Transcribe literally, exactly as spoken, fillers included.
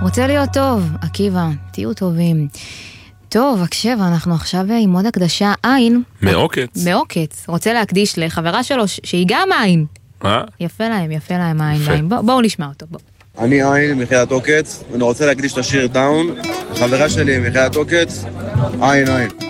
רוצה להיות טוב, עקיבא, תהיו טובים. טוב, הקשב, אנחנו עכשיו עם עוד הקדשה עין. מעוקץ. מעוקץ. רוצה להקדיש לחברה שלו שהיא גם עין. מה? יפה להם, יפה להם עין. עין. בוא, בואו נשמע אותו, בוא. אני עין מחיית עוקץ, ואני רוצה להקדיש את השיר דאון. חברה שלי מחיית עוקץ, עין עין.